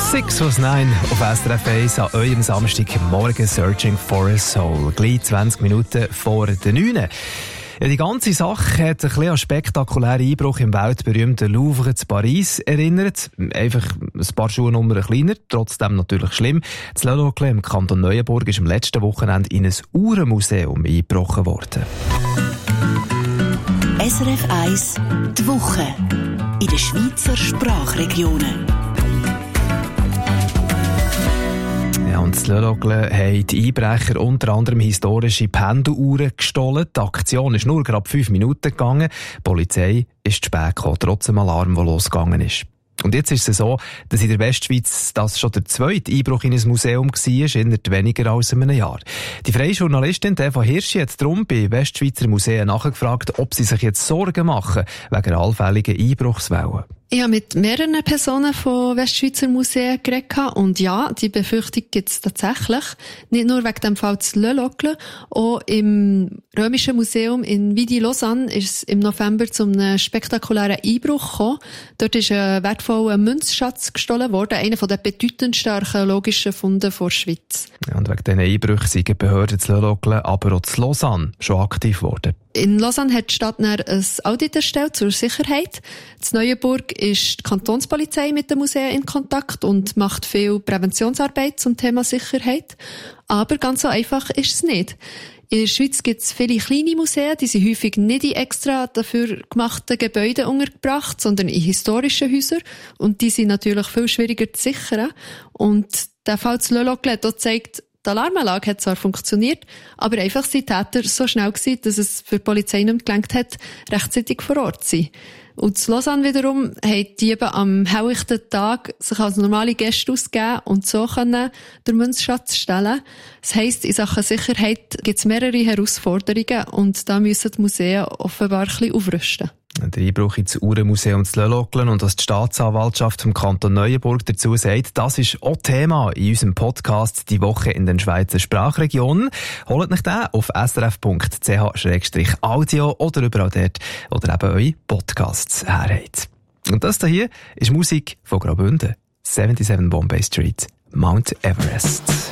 6 was 9 auf SRF 1 an eurem Samstagmorgen Searching for a Soul. Gleich 20 Minuten vor der 9. Ja, die ganze Sache hat ein bisschen an spektakulären Einbruch im weltberühmten Louvre zu Paris erinnert. Einfach ein paar Schuhnummern kleiner, trotzdem natürlich schlimm. Das Le Locle im Kanton Neuenburg ist am letzten Wochenende in ein Uhrenmuseum eingebrochen worden. SRF 1 die Woche in den Schweizer Sprachregionen. Ja, und das Le Locle haben die Einbrecher unter anderem historische Pendeluhren gestohlen. Die Aktion ist nur gerade 5 Minuten gegangen. Die Polizei ist zu spät gekommen, trotz dem Alarm, der losgegangen ist. Und jetzt ist es so, dass in der Westschweiz das schon der zweite Einbruch in ein Museum war, innerhalb weniger als einem Jahr. Die freie Journalistin Eva Hirschi hat darum bei Westschweizer Museen nachgefragt, ob sie sich jetzt Sorgen machen wegen allfälligen Einbruchswellen. Ich habe mit mehreren Personen von Westschweizer Museen geredet und ja, die Befürchtung gibt es tatsächlich. Nicht nur wegen dem Fall zu Le Locle, auch im Römischen Museum in Vidi-Lausanne ist es im November zu einem spektakulären Einbruch gekommen. Dort ist ein wertvoller Münzschatz gestohlen worden, einer der bedeutendsten archäologischen Funde der Schweiz. Ja, und wegen diesen Einbrüchen sind die Behörden zu Le Locle, aber auch zu Lausanne schon aktiv geworden. In Lausanne hat die Stadt ein Audit erstellt zur Sicherheit. In Neuenburg ist die Kantonspolizei mit den Museen in Kontakt und macht viel Präventionsarbeit zum Thema Sicherheit. Aber ganz so einfach ist es nicht. In der Schweiz gibt es viele kleine Museen, die sind häufig nicht in extra dafür gemachten Gebäuden untergebracht, sondern in historischen Häusern. Und die sind natürlich viel schwieriger zu sichern. Und der Fall zu Le Locle hat auch gezeigt, die Alarmanlage hat zwar funktioniert, aber einfach sind die Täter so schnell gewesen, dass es für die Polizei nicht gelangt hat, rechtzeitig vor Ort zu sein. Und zu Lausanne wiederum haben die Diebe am helllichten Tag sich als normale Gäste ausgegeben und so können den Münzschatz stellen. Das heisst, in Sachen Sicherheit gibt es mehrere Herausforderungen und da müssen die Museen offenbar ein bisschen aufrüsten. Der Einbruch ins Uhrenmuseum zu Le Locle und was die Staatsanwaltschaft vom Kanton Neuenburg dazu sagt, das ist auch Thema in unserem Podcast «Die Woche in den Schweizer Sprachregionen». Holt euch den auf srf.ch/audio oder überall dort, wo ihr eben eure Podcasts herhabt. Und das hier ist Musik von Graubünden. 77 Bombay Street, Mount Everest.